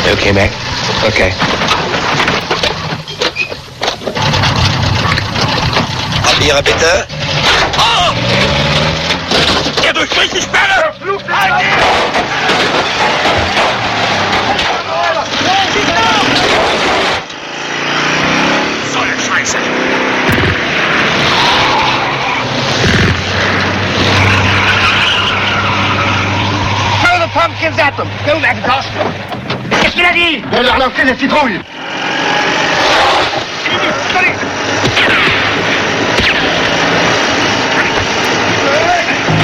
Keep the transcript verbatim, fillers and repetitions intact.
Okay, Mac? Okay. Papiere bitte. Oh! Er durchbricht die Sperre! Halt ihn! So eine Scheiße! Throw the pumpkins at them! Go, Macintosh! اسم نادي! يلا على كده تيكوي.